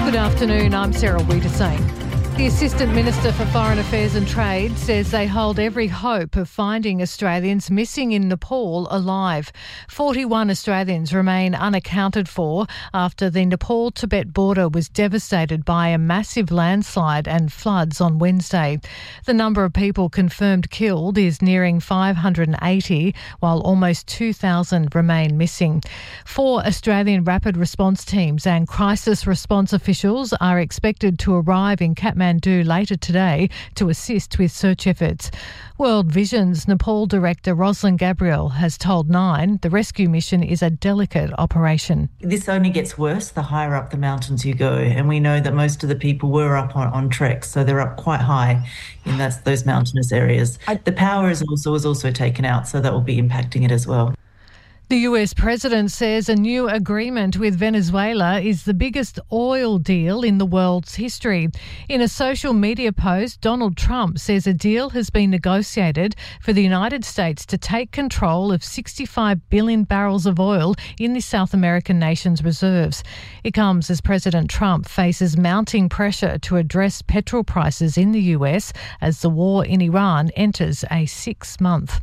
Good afternoon, I'm Sarah Wietersane. The Assistant Minister for Foreign Affairs and Trade says they hold every hope of finding Australians missing in Nepal alive. 41 Australians remain unaccounted for after the Nepal-Tibet border was devastated by a massive landslide and floods on Wednesday. The number of people confirmed killed is nearing 580, while almost 2,000 remain missing. 4 Australian rapid response teams and crisis response officials are expected to arrive in Kathmandu later today to assist with search efforts. World Vision's Nepal director Rosalind Gabriel has told Nine the rescue mission is a delicate operation. This only gets worse the higher up the mountains you go, and we know that most of the people were up on treks, so they're up quite high in those mountainous areas. The power is also taken out, so that will be impacting it as well. The US president says a new agreement with Venezuela is the biggest oil deal in the world's history. In a social media post, Donald Trump says a deal has been negotiated for the United States to take control of 65 billion barrels of oil in the South American nation's reserves. It comes as President Trump faces mounting pressure to address petrol prices in the US as the war in Iran enters a 6th month.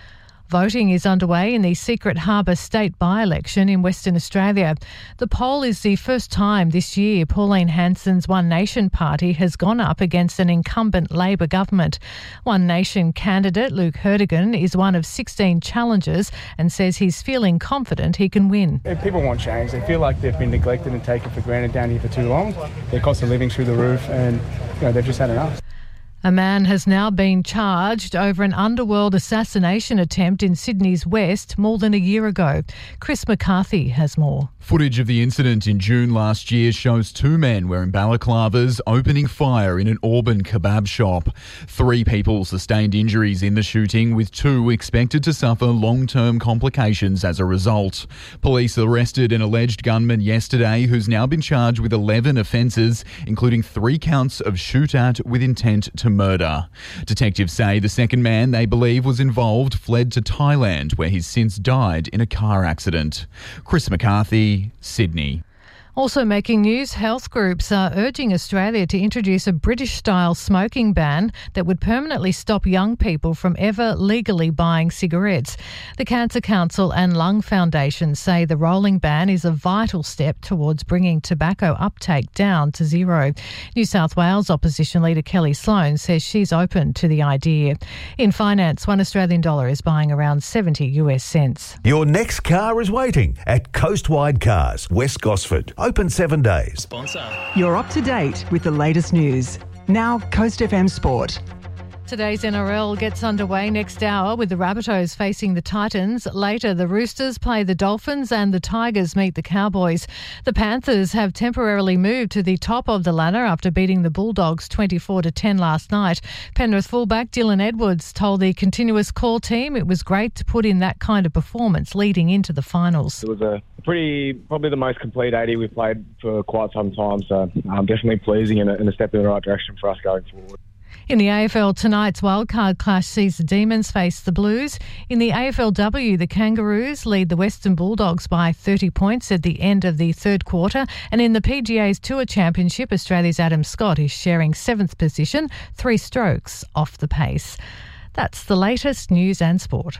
Voting is underway in the Secret Harbour state by-election in Western Australia. The poll is the first time this year Pauline Hanson's One Nation party has gone up against an incumbent Labor government. One Nation candidate Luke Herdigan is one of 16 challengers and says he's feeling confident he can win. People want change. They feel like they've been neglected and taken for granted down here for too long. Their cost of living through the roof, and they've just had enough. A man has now been charged over an underworld assassination attempt in Sydney's west more than a year ago. Chris McCarthy has more. Footage of the incident in June last year shows 2 men wearing balaclavas opening fire in an Auburn kebab shop. 3 people sustained injuries in the shooting, with 2 expected to suffer long-term complications as a result. Police arrested an alleged gunman yesterday who's now been charged with 11 offences, including 3 counts of shoot-at with intent to murder. Detectives say the second man they believe was involved fled to Thailand, where he's since died in a car accident. Chris McCarthy, Sydney. Also making news, health groups are urging Australia to introduce a British-style smoking ban that would permanently stop young people from ever legally buying cigarettes. The Cancer Council and Lung Foundation say the rolling ban is a vital step towards bringing tobacco uptake down to zero. New South Wales opposition leader Kelly Sloan says she's open to the idea. In finance, $1 Australian is buying around 70 US cents. Your next car is waiting at Coastwide Cars, West Gosford. Open 7 days. Sponsor. You're up to date with the latest news. Now, Coast FM Sport. Today's NRL gets underway next hour with the Rabbitohs facing the Titans. Later, the Roosters play the Dolphins and the Tigers meet the Cowboys. The Panthers have temporarily moved to the top of the ladder after beating the Bulldogs 24-10 last night. Penrith fullback Dylan Edwards told the Continuous Call team it was great to put in that kind of performance leading into the finals. It was probably the most complete 80 we've played for quite some time, so definitely pleasing and a step in the right direction for us going forward. In the AFL, tonight's wildcard clash sees the Demons face the Blues. In the AFLW, the Kangaroos lead the Western Bulldogs by 30 points at the end of the third quarter. And in the PGA's Tour Championship, Australia's Adam Scott is sharing 7th position, 3 strokes off the pace. That's the latest news and sport.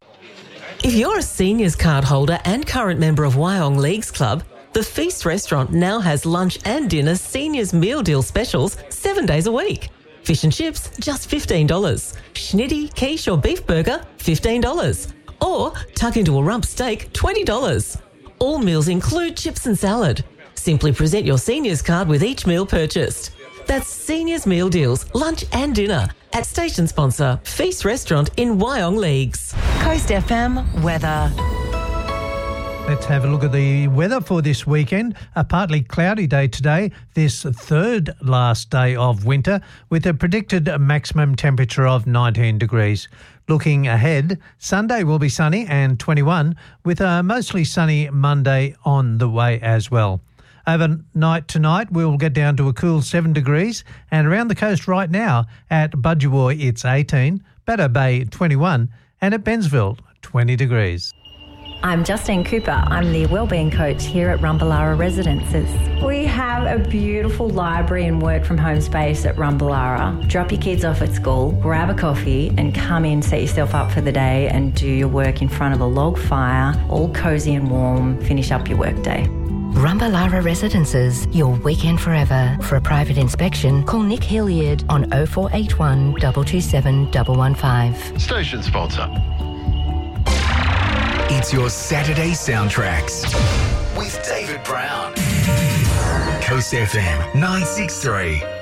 If you're a seniors card holder and current member of Wyong Leagues Club, the Feast restaurant now has lunch and dinner seniors meal deal specials 7 days a week. Fish and chips, just $15. Schnitty, quiche or beef burger, $15. Or tuck into a rump steak, $20. All meals include chips and salad. Simply present your seniors card with each meal purchased. That's seniors meal deals, lunch and dinner at station sponsor Feast Restaurant in Wyong Leagues. Coast FM weather. Let's have a look at the weather for this weekend. A partly cloudy day today, this third last day of winter, with a predicted maximum temperature of 19 degrees. Looking ahead, Sunday will be sunny and 21, with a mostly sunny Monday on the way as well. Overnight tonight, we'll get down to a cool 7 degrees, and around the coast right now, at Budgewoi it's 18, Bateau Bay 21, and at Bensville 20 degrees. I'm Justine Cooper. I'm the Wellbeing Coach here at Rumballara Residences. We have a beautiful library and work from home space at Rumballara. Drop your kids off at school, grab a coffee and come in, set yourself up for the day and do your work in front of a log fire, all cosy and warm, finish up your workday. Rumballara Residences, your weekend forever. For a private inspection, call Nick Hilliard on 0481 227 115. Station sponsor. It's your Saturday Soundtracks with David Brown. Coast FM 963.